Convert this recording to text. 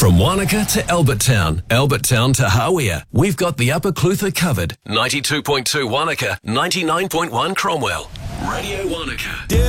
From Wanaka to Albert Town to Hawea, we've got the Upper Clutha covered. 92.2 Wanaka, 99.1 Cromwell. Radio Wanaka.